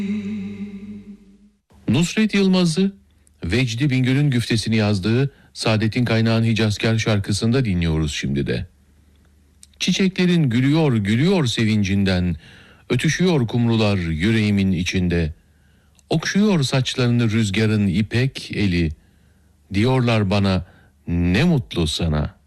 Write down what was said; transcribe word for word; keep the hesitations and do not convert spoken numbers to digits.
Nusret Yılmaz'ı Vecdi Bingöl'ün güftesini yazdığı Saadettin Kaynağ'ın Hicazkar şarkısında dinliyoruz şimdi de. Çiçeklerin gülüyor gülüyor sevincinden, ötüşüyor kumrular yüreğimin içinde. Okşuyor saçlarını rüzgarın ipek eli, diyorlar bana ne mutlu sana.